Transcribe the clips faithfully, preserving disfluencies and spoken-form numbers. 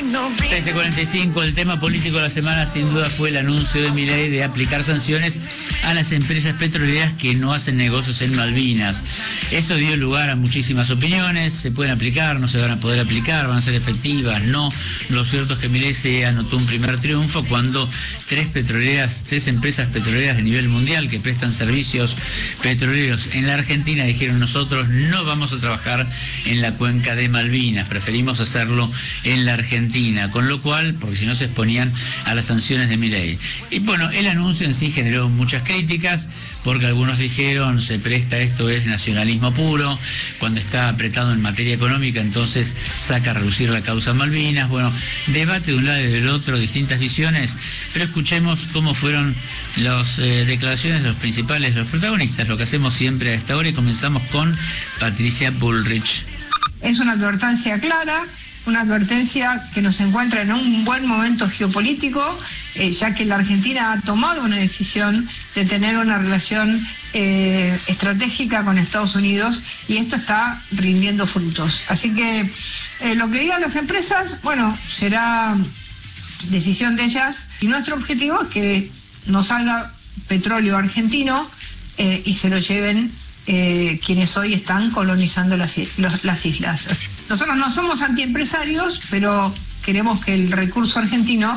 seis y cuarenta y cinco, el tema político de la semana sin duda fue el anuncio de Milei de aplicar sanciones a las empresas petroleras que no hacen negocios en Malvinas. Eso dio lugar a muchísimas opiniones, se pueden aplicar, no se van a poder aplicar, van a ser efectivas, no. Lo cierto es que Milei se anotó un primer triunfo cuando tres petroleras, tres empresas petroleras de nivel mundial que prestan servicios petroleros en la Argentina dijeron: nosotros no vamos a trabajar en la cuenca de Malvinas, preferimos hacerlo en la Argentina, con lo cual, porque si no se exponían a las sanciones de Milei. Y bueno, el anuncio en sí generó muchas críticas, porque algunos dijeron: se presta, esto es nacionalismo puro, cuando está apretado en materia económica, entonces saca a reducir la causa Malvinas. Bueno, debate de un lado y del otro, distintas visiones, pero escuchemos cómo fueron las eh, declaraciones de los principales, los protagonistas, lo que hacemos siempre a esta hora, y comenzamos con Patricia Bullrich. Es una advertencia clara, una advertencia que nos encuentra en un buen momento geopolítico, eh, ya que la Argentina ha tomado una decisión de tener una relación eh, estratégica con Estados Unidos, y esto está rindiendo frutos. Así que eh, lo que digan las empresas, bueno, será decisión de ellas, y nuestro objetivo es que no salga petróleo argentino eh, y se lo lleven Eh, quienes hoy están colonizando las, los, las islas. Nosotros no somos antiempresarios, pero queremos que el recurso argentino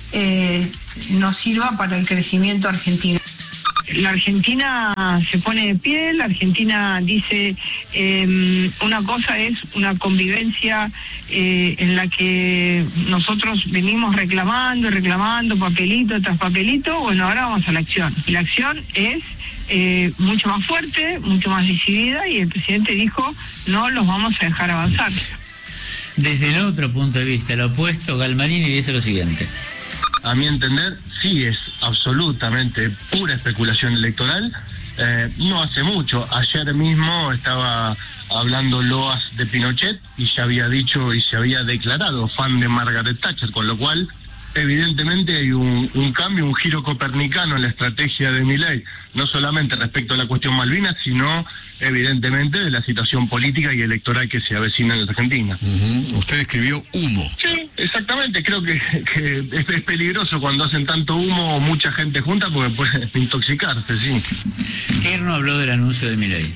eh, nos sirva para el crecimiento argentino. La Argentina se pone de pie, la Argentina dice eh, una cosa es una convivencia eh, en la que nosotros venimos reclamando y reclamando papelito tras papelito. Bueno, ahora vamos a la acción. Y la acción es Eh, mucho más fuerte, mucho más decidida, y el presidente dijo: no los vamos a dejar avanzar. Desde el otro punto de vista, el opuesto, Galmarini dice lo siguiente: a mi entender, sí es absolutamente pura especulación electoral. Eh, no hace mucho, ayer mismo estaba hablando loas de Pinochet y ya había dicho y se había declarado fan de Margaret Thatcher, con lo cual evidentemente hay un, un cambio, un giro copernicano en la estrategia de Milei, no solamente respecto a la cuestión Malvinas, sino evidentemente de la situación política y electoral que se avecina en la Argentina. Uh-huh. Usted escribió humo. Sí, exactamente, creo que, que es, es peligroso cuando hacen tanto humo o mucha gente junta, porque puede intoxicarse, sí. Kirchner habló del anuncio de Milei.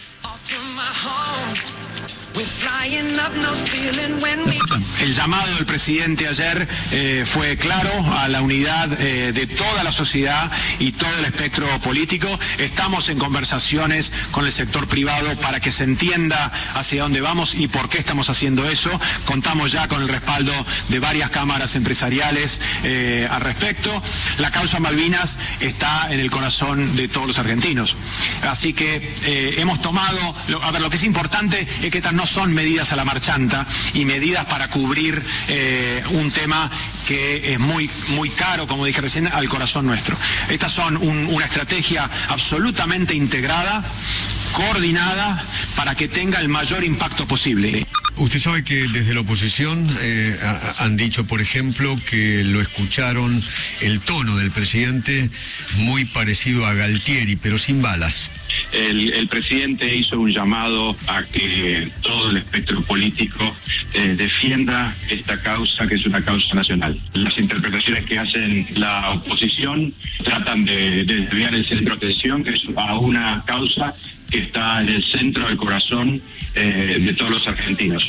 El llamado del presidente ayer eh, fue claro a la unidad eh, de toda la sociedad y todo el espectro político. Estamos en conversaciones con el sector privado para que se entienda hacia dónde vamos y por qué estamos haciendo eso. Contamos ya con el respaldo de varias cámaras empresariales eh, al respecto. La causa Malvinas está en el corazón de todos los argentinos. Así que eh, hemos tomado, a ver, lo que es importante es que estas no son medidas a la marchanta y medidas para cubrir eh, un tema que es muy, muy caro, como dije recién, al corazón nuestro. Estas son un, una estrategia absolutamente integrada, coordinada, para que tenga el mayor impacto posible. Usted sabe que desde la oposición eh, a, han dicho, por ejemplo, que lo escucharon el tono del presidente muy parecido a Galtieri, pero sin balas. El, el presidente hizo un llamado a que todo el espectro político eh, defienda esta causa, que es una causa nacional. Las interpretaciones que hacen la oposición tratan de, de desviar el centro de atención, que es a una causa que está en el centro del corazón eh, de todos los argentinos.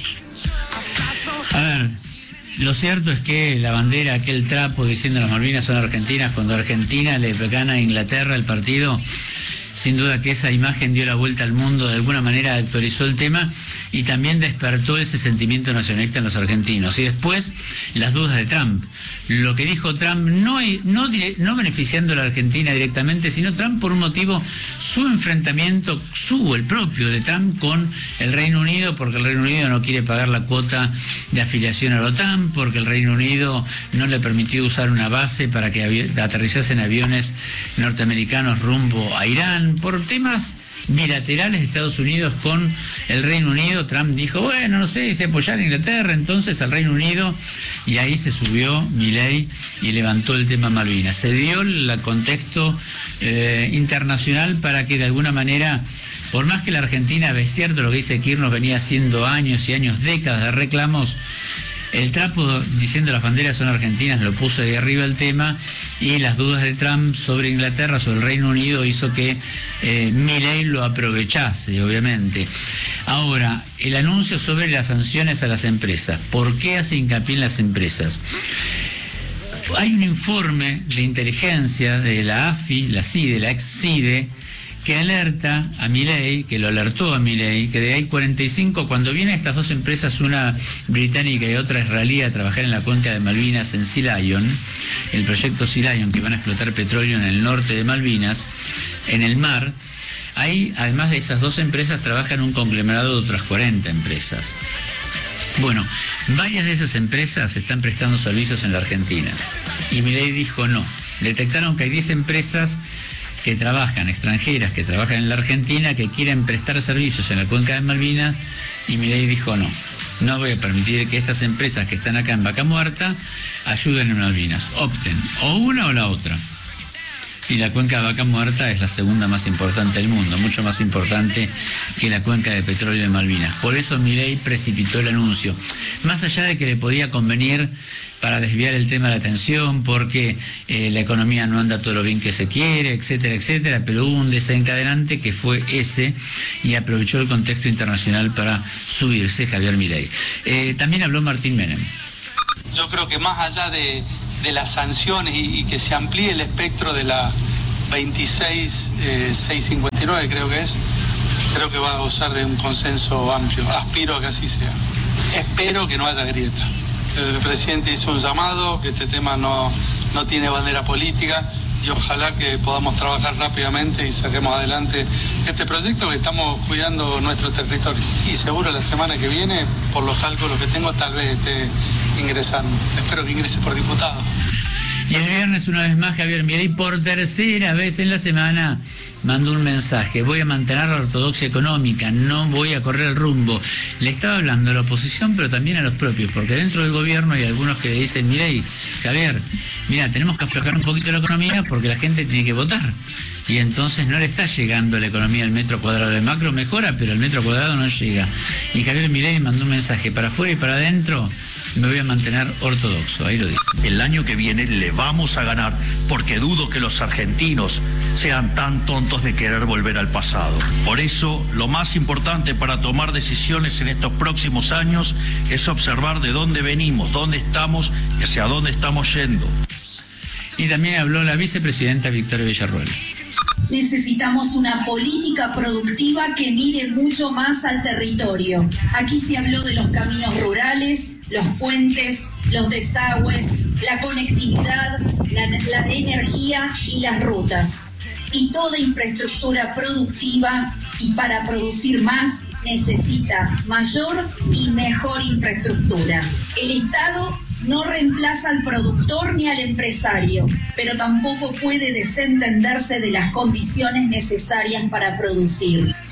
A ver, lo cierto es que la bandera, aquel trapo diciendo las Malvinas son argentinas, cuando Argentina le gana a Inglaterra el partido, sin duda que esa imagen dio la vuelta al mundo, de alguna manera actualizó el tema y también despertó ese sentimiento nacionalista en los argentinos. Y después, las dudas de Trump. Lo que dijo Trump, no, no, no beneficiando a la Argentina directamente, sino Trump por un motivo, su enfrentamiento, su, el propio de Trump con el Reino Unido, porque el Reino Unido no quiere pagar la cuota de afiliación a la OTAN, porque el Reino Unido no le permitió usar una base para que aterrizasen aviones norteamericanos rumbo a Irán, por temas bilaterales de Estados Unidos con el Reino Unido. Trump dijo, bueno, no sé, si apoyar a Inglaterra, entonces al Reino Unido, y ahí se subió Milei y levantó el tema Malvinas. Se dio el contexto eh, internacional para que de alguna manera, por más que la Argentina, es cierto lo que dice Kirchner, venía haciendo años y años, décadas de reclamos, El trapo, diciendo las banderas son argentinas, lo puso de arriba el tema, y las dudas de Trump sobre Inglaterra, sobre el Reino Unido, hizo que eh, Milei lo aprovechase, obviamente. Ahora, el anuncio sobre las sanciones a las empresas. ¿Por qué hace hincapié en las empresas? Hay un informe de inteligencia de la A F I, la CIDE, la ex CIDE, que alerta a Milei, que lo alertó a Milei, que de ahí cuarenta y cinco, cuando vienen estas dos empresas, una británica y otra israelí, a trabajar en la cuenca de Malvinas, en Sea Lion, el proyecto Sea Lion, que van a explotar petróleo en el norte de Malvinas, en el mar, ahí, además de esas dos empresas, trabajan un conglomerado de otras cuarenta empresas. Bueno, varias de esas empresas están prestando servicios en la Argentina. Y Milei dijo no. Detectaron que hay diez empresas que trabajan, extranjeras, que trabajan en la Argentina, que quieren prestar servicios en la cuenca de Malvinas, y Milei dijo no. No voy a permitir que estas empresas que están acá en Vaca Muerta ayuden en Malvinas. Opten, o una o la otra. Y la cuenca de Vaca Muerta es la segunda más importante del mundo, mucho más importante que la cuenca de petróleo de Malvinas. Por eso Milei precipitó el anuncio. Más allá de que le podía convenir para desviar el tema de la atención, porque eh, la economía no anda todo lo bien que se quiere, etcétera, etcétera, pero hubo un desencadenante que fue ese, y aprovechó el contexto internacional para subirse Javier Milei. Eh, también habló Martín Menem. Yo creo que más allá de... de las sanciones y, y que se amplíe el espectro de la veintiséis mil seiscientos cincuenta y nueve, creo que es, creo que va a gozar de un consenso amplio. Aspiro a que así sea. Espero que no haya grieta. El presidente hizo un llamado, que este tema no, no tiene bandera política, y ojalá que podamos trabajar rápidamente y saquemos adelante este proyecto, que estamos cuidando nuestro territorio. Y seguro la semana que viene, por los cálculos que tengo, tal vez esté ingresando. Espero que ingrese por diputado. Y el viernes, una vez más, Javier Milei, por tercera vez en la semana, mandó un mensaje: voy a mantener la ortodoxia económica, no voy a correr el rumbo. Le estaba hablando a la oposición, pero también a los propios, porque dentro del gobierno hay algunos que le dicen: Milei, Javier, mira, tenemos que aflojar un poquito la economía porque la gente tiene que votar. Y entonces no le está llegando la economía al metro cuadrado. De Macro mejora, pero el metro cuadrado no llega. Y Javier Milei mandó un mensaje: para afuera y para adentro me voy a mantener ortodoxo. Ahí lo dice. El año que viene le vamos a ganar, porque dudo que los argentinos sean tan tontos de querer volver al pasado. Por eso, lo más importante para tomar decisiones en estos próximos años es observar de dónde venimos, dónde estamos y hacia dónde estamos yendo. Y también habló la vicepresidenta Victoria Villarruel. Necesitamos una política productiva que mire mucho más al territorio. Aquí se habló de los caminos rurales, los puentes, los desagües, la conectividad, la, la energía y las rutas. Y toda infraestructura productiva, y para producir más necesita mayor y mejor infraestructura. El Estado no reemplaza al productor ni al empresario, pero tampoco puede desentenderse de las condiciones necesarias para producir.